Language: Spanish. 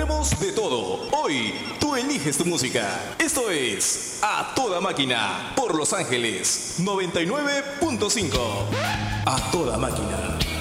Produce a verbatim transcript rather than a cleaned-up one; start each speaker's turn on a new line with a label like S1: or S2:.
S1: ponemos de todo. Hoy tú eliges tu música. Esto es A Toda Máquina por Los Ángeles noventa y nueve punto cinco. A Toda Máquina.